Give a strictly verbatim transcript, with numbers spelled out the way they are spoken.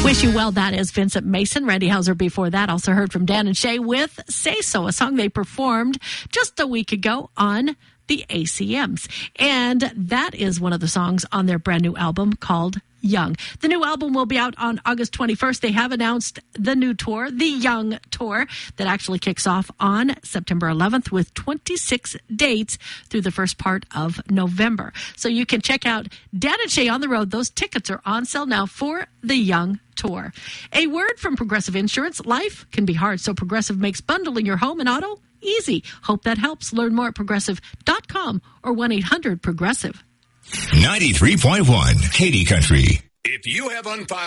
Wish You Well, that is Vincent Mason. Randy Hauser before that. Also heard from Dan and Shay with Say So, a song they performed just a week ago on the A C Ms. And that is one of the songs on their brand new album called Young. The new album will be out on August twenty-first. They have announced the new tour, the Young Tour, that actually kicks off on September eleventh with twenty-six dates through the first part of November. So you can check out Dan and Shay on the road. Those tickets are on sale now for the Young Tour. A word from Progressive Insurance. Life can be hard, so Progressive makes bundling your home and auto easy. Hope that helps. Learn more at progressive dot com or one eight hundred progressive. ninety-three point one Katy Country. If you have unfiled